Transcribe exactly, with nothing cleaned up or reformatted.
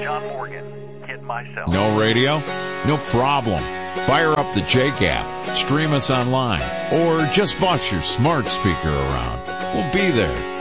John Morgan, Kid Myself. No radio? No problem. Fire up the Jake app, stream us online, or just boss your smart speaker around. We'll be there.